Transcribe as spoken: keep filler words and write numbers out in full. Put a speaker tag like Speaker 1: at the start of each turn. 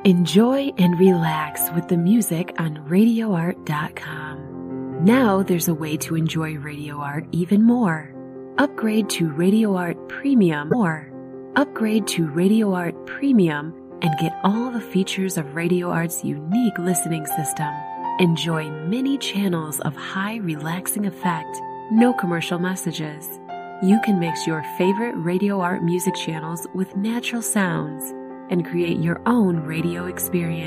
Speaker 1: Enjoy and relax with the music on radio art dot com. Now there's a way to enjoy Radio Art even more. Upgrade to Radio Art Premium or upgrade to Radio Art Premium and get all the features of Radio Art's unique listening system. Enjoy many channels of high relaxing effect, no commercial messages. You can mix your favorite Radio Art music channels with natural sounds and create your own radio experience.